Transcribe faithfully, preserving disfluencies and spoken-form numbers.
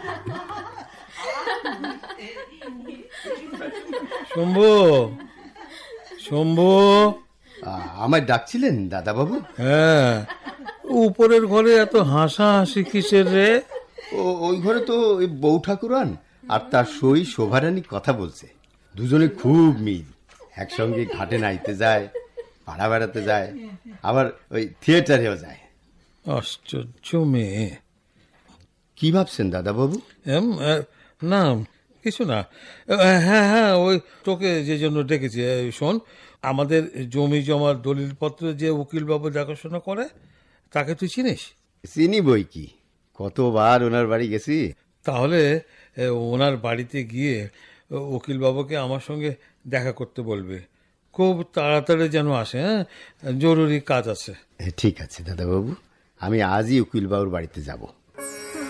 শম্ভু, শম্ভু, আমায় ডাকছিলেন দাদা বাবু? হ্যাঁ, উপরের ঘরে এত হাসা হাসি কিসের রে? ওই ঘরে তো বউ ঠাকুরান আর তার সই শোভারানী কথা বলছে। দুজনে খুব মিল, একসঙ্গে ঘাটে নাইতে যায়, পাড়া বেড়াতে যায়, আবার ওই থিয়েটারেও যায়। আশ্চর্য মেয়ে। কি ভাবছেন দাদা বাবু? না কিছু না। হ্যাঁ হ্যাঁ, ওই তোকে যে জন্য ডেকেছি, শোন, আমাদের জমি জমার দলিলপত্র যে উকিল বাবু দেখাশোনা করে তাকে তুই চিনিস? চিনি বই কি, কতবার ওনার বাড়ি গেছি। তাহলে ওনার বাড়িতে গিয়ে উকিল বাবুকে আমার সঙ্গে দেখা করতে বলবে, খুব তাড়াতাড়ি যেন আসে। হ্যাঁ, জরুরি কাজ আছে। ঠিক আছে দাদা বাবু, আমি আজই উকিল বাবুর বাড়িতে যাব।